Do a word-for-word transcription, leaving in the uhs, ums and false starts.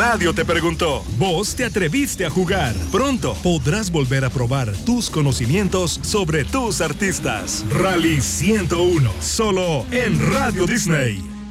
radio te preguntó. Vos te atreviste a jugar. Pronto podrás volver a probar tus conocimientos sobre tus artistas. Rally ciento uno, solo en Radio Disney.